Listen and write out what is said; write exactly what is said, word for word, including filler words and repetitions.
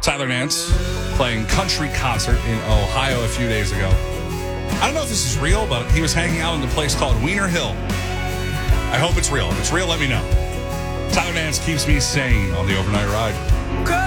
Tyler Nance playing country concert in Ohio a few days ago. I don't know if this is real, but he was hanging out in a place called Wiener Hill. I hope it's real. If it's real, let me know. Tyler Nance keeps me sane on the overnight ride.